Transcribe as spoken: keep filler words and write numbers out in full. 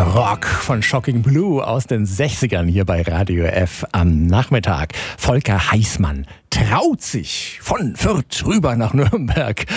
Rock von Shocking Blue aus den sechzigern hier bei Radio F am Nachmittag. Volker Heißmann traut sich von Fürth rüber nach Nürnberg